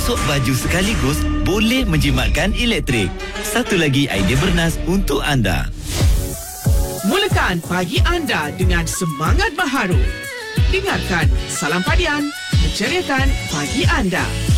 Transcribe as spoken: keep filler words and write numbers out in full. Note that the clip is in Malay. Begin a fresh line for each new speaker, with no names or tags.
gosok baju sekaligus boleh menjimatkan elektrik. Satu lagi idea bernas untuk anda.
Mulakan pagi anda dengan semangat baharu. Dengarkan Salam Padian, menceriakan pagi anda.